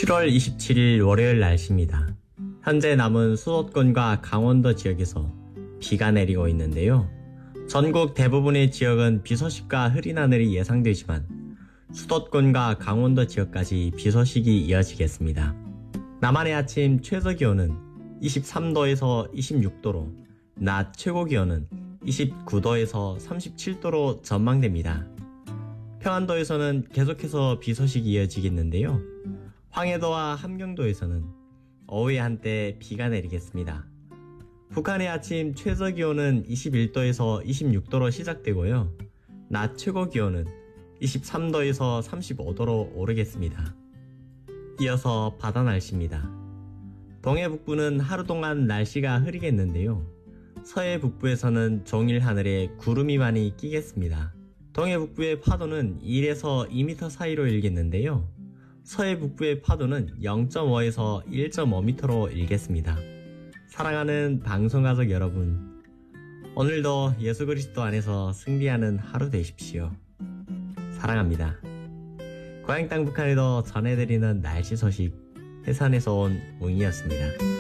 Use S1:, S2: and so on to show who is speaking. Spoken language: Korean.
S1: 7월 27일 월요일 날씨입니다. 현재 남은 수도권과 강원도 지역에서 비가 내리고 있는데요. 전국 대부분의 지역은 비 소식과 흐린 하늘이 예상되지만 수도권과 강원도 지역까지 비 소식이 이어지겠습니다. 남한의 아침 최저 기온은 23도에서 26도로 낮 최고 기온은 29도에서 37도로 전망됩니다. 평안도에서는 계속해서 비 소식이 이어지겠는데요. 황해도와 함경도에서는 오후에 한때 비가 내리겠습니다. 북한의 아침 최저 기온은 21도에서 26도로 시작되고요. 낮 최고 기온은 23도에서 35도로 오르겠습니다. 이어서 바다 날씨입니다. 동해 북부는 하루 동안 날씨가 흐리겠는데요. 서해 북부에서는 종일 하늘에 구름이 많이 끼겠습니다. 동해 북부의 파도는 1에서 2m 사이로 일겠는데요. 서해 북부의 파도는 0.5에서 1.5m로 일겠습니다. 사랑하는 방송가족 여러분, 오늘도 예수 그리스도 안에서 승리하는 하루 되십시오. 사랑합니다. 고향 땅 북한에도 전해드리는 날씨 소식, 해산에서 온 웅이었습니다.